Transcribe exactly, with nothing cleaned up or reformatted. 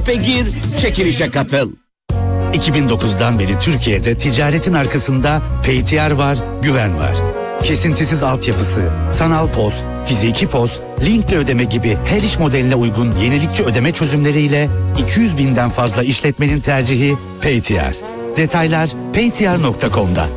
App'e gir, çekilişe katıl. iki bin dokuzdan beri Türkiye'de ticaretin arkasında P T R var, güven var. Kesintisiz altyapısı, sanal poz, fiziki poz, linkle ödeme gibi her iş modeline uygun yenilikçi ödeme çözümleriyle iki yüz binden fazla işletmenin tercihi P T R. Detaylar paytr nokta com'da.